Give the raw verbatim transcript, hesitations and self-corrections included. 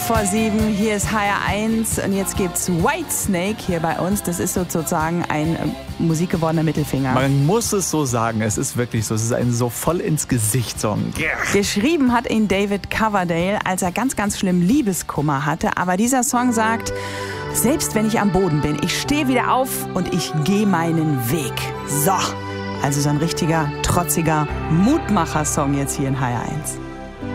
vor sieben, hier ist H R eins und jetzt gibt's Whitesnake hier bei uns. Das ist sozusagen ein äh, musikgewordener Mittelfinger. Man muss es so sagen, es ist wirklich so, es ist ein so voll ins Gesicht Song. Geschrieben hat ihn David Coverdale, als er ganz, ganz schlimm Liebeskummer hatte. Aber dieser Song sagt, selbst wenn ich am Boden bin, ich stehe wieder auf und ich gehe meinen Weg. So, also so ein richtiger, trotziger Mutmacher-Song jetzt hier in H R eins.